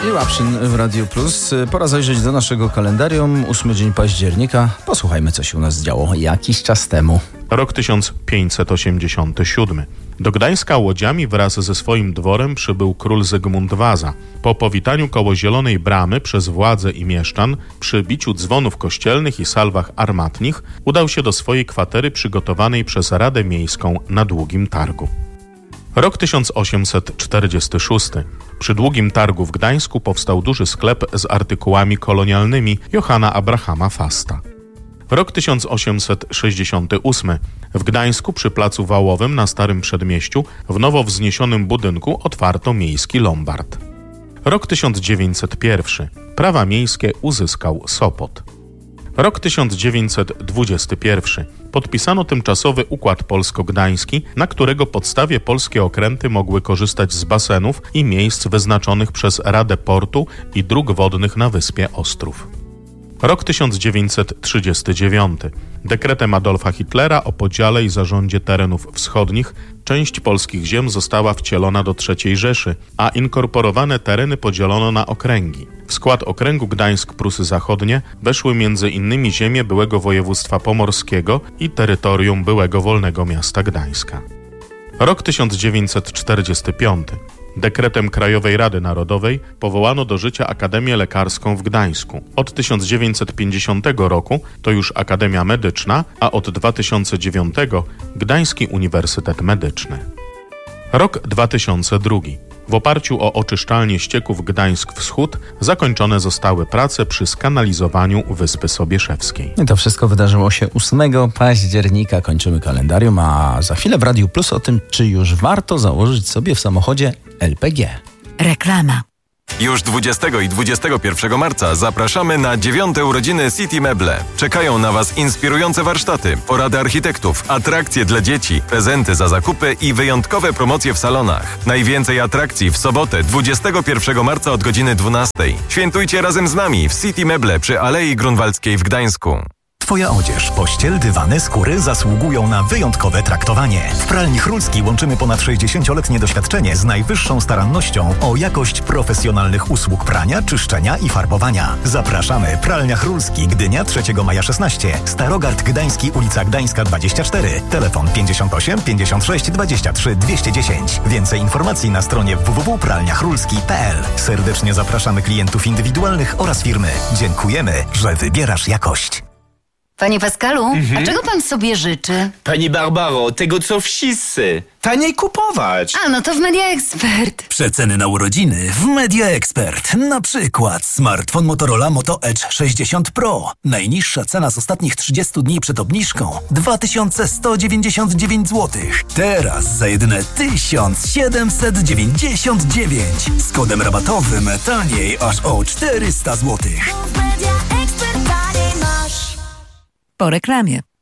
Eruption w Radiu Plus. Pora zajrzeć do naszego kalendarium. 8 dzień października. Posłuchajmy, co się u nas działo jakiś czas temu. Rok 1587. Do Gdańska łodziami wraz ze swoim dworem przybył król Zygmunt Waza. Po powitaniu koło Zielonej Bramy przez władze i mieszczan, przy biciu dzwonów kościelnych i salwach armatnich, udał się do swojej kwatery przygotowanej przez Radę Miejską na Długim Targu. Rok 1846. Przy Długim Targu w Gdańsku powstał duży sklep z artykułami kolonialnymi Johanna Abrahama Fasta. Rok 1868. W Gdańsku przy Placu Wałowym na Starym Przedmieściu w nowo wzniesionym budynku otwarto miejski lombard. Rok 1901. Prawa miejskie uzyskał Sopot. Rok 1921. Podpisano tymczasowy układ polsko-gdański, na którego podstawie polskie okręty mogły korzystać z basenów i miejsc wyznaczonych przez Radę Portu i dróg wodnych na wyspie Ostrów. Rok 1939. Dekretem Adolfa Hitlera o podziale i zarządzie terenów wschodnich część polskich ziem została wcielona do III Rzeszy, a inkorporowane tereny podzielono na okręgi. W skład okręgu Gdańsk-Prusy Zachodnie weszły m.in. ziemie byłego województwa pomorskiego i terytorium byłego Wolnego Miasta Gdańska. Rok 1945. Dekretem Krajowej Rady Narodowej powołano do życia Akademię Lekarską w Gdańsku. Od 1950 roku to już Akademia Medyczna, a od 2009 Gdański Uniwersytet Medyczny. Rok 2002. W oparciu o oczyszczalnię ścieków Gdańsk-Wschód zakończone zostały prace przy skanalizowaniu Wyspy Sobieszewskiej. I to wszystko wydarzyło się 8 października. Kończymy kalendarium, a za chwilę w Radiu Plus o tym, czy już warto założyć sobie w samochodzie LPG. Reklama. Już 20 i 21 marca zapraszamy na 9. urodziny City Meble. Czekają na Was inspirujące warsztaty, porady architektów, atrakcje dla dzieci, prezenty za zakupy i wyjątkowe promocje w salonach. Najwięcej atrakcji w sobotę 21 marca od godziny 12. Świętujcie razem z nami w City Meble przy Alei Grunwaldzkiej w Gdańsku. Twoja odzież, pościel, dywany, skóry zasługują na wyjątkowe traktowanie. W Pralni Chrulskiej łączymy ponad 60-letnie doświadczenie z najwyższą starannością o jakość profesjonalnych usług prania, czyszczenia i farbowania. Zapraszamy. Pralnia Chrulski, Gdynia, 3 maja 16. Starogard Gdański, ulica Gdańska 24. Telefon 58 56 23 210. Więcej informacji na stronie www.pralniachrulski.pl. Serdecznie zapraszamy klientów indywidualnych oraz firmy. Dziękujemy, że wybierasz jakość. Panie Pascalu, a czego pan sobie życzy? Pani Barbaro, tego co wszyscy. Taniej kupować. A, no to w Media Expert. Przeceny na urodziny w Media Expert. Na przykład smartfon Motorola Moto Edge 60 Pro. Najniższa cena z ostatnich 30 dni przed obniżką 2199 zł. Teraz za jedyne 1799. Z kodem rabatowym taniej aż o 400 zł. Po reklamie.